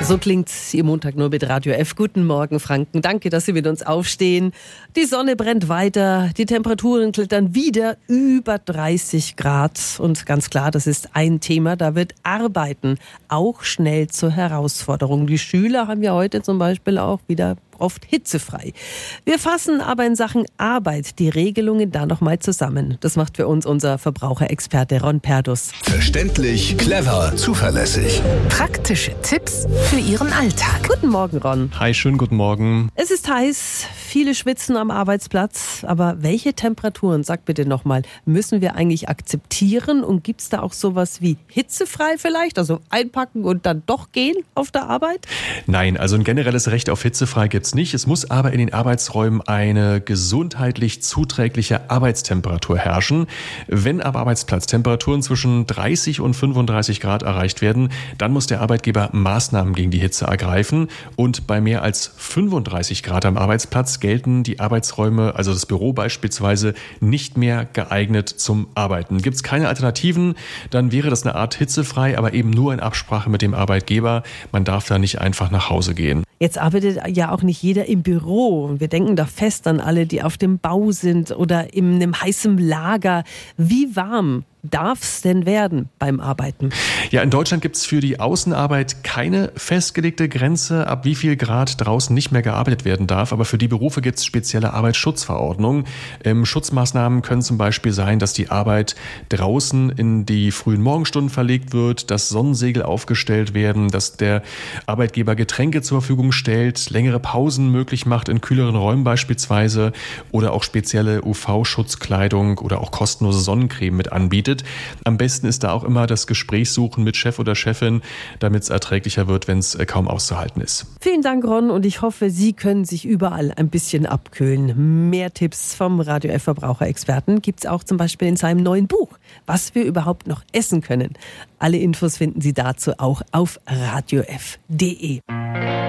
So klingt's Ihr Montag nur mit Radio F. Guten Morgen, Franken. Danke, dass Sie mit uns aufstehen. Die Sonne brennt weiter, die Temperaturen klettern wieder über 30 Grad. Und ganz klar, das ist ein Thema, da wird Arbeiten auch schnell zur Herausforderung. Die Schüler haben ja heute zum Beispiel auch wieder oft hitzefrei. Wir fassen aber in Sachen Arbeit die Regelungen da nochmal zusammen. Das macht für uns unser Verbraucherexperte Ron Perdus. Verständlich, clever, zuverlässig. Praktische Tipps für Ihren Alltag. Guten Morgen, Ron. Hi, schönen guten Morgen. Es ist heiß, viele schwitzen am Arbeitsplatz. Aber welche Temperaturen, sag bitte nochmal, müssen wir eigentlich akzeptieren? Und gibt es da auch sowas wie hitzefrei vielleicht? Also einpacken und dann doch gehen auf der Arbeit? Nein, also ein generelles Recht auf hitzefrei gibt's nicht. Es muss aber in den Arbeitsräumen eine gesundheitlich zuträgliche Arbeitstemperatur herrschen. Wenn aber Arbeitsplatztemperaturen zwischen 30 und 35 Grad erreicht werden, dann muss der Arbeitgeber Maßnahmen gegen die Hitze ergreifen. Und bei mehr als 35 Grad am Arbeitsplatz gelten die Arbeitsräume, also das Büro beispielsweise, nicht mehr geeignet zum Arbeiten. Gibt es keine Alternativen, dann wäre das eine Art hitzefrei, aber eben nur in Absprache mit dem Arbeitgeber. Man darf da nicht einfach nach Hause gehen. Jetzt arbeitet ja auch nicht jeder im Büro. Wir denken da fest an alle, die auf dem Bau sind oder in einem heißen Lager. Wie warm darf es denn werden beim Arbeiten? Ja, in Deutschland gibt es für die Außenarbeit keine festgelegte Grenze, ab wie viel Grad draußen nicht mehr gearbeitet werden darf. Aber für die Berufe gibt es spezielle Arbeitsschutzverordnungen. Schutzmaßnahmen können zum Beispiel sein, dass die Arbeit draußen in die frühen Morgenstunden verlegt wird, dass Sonnensegel aufgestellt werden, dass der Arbeitgeber Getränke zur Verfügung stellt, längere Pausen möglich macht in kühleren Räumen beispielsweise oder auch spezielle UV-Schutzkleidung oder auch kostenlose Sonnencreme mit anbietet. Am besten ist da auch immer das Gespräch suchen mit Chef oder Chefin, damit es erträglicher wird, wenn es kaum auszuhalten ist. Vielen Dank, Ron, und ich hoffe, Sie können sich überall ein bisschen abkühlen. Mehr Tipps vom Radio F Verbraucherexperten gibt es auch zum Beispiel in seinem neuen Buch, was wir überhaupt noch essen können. Alle Infos finden Sie dazu auch auf radiof.de.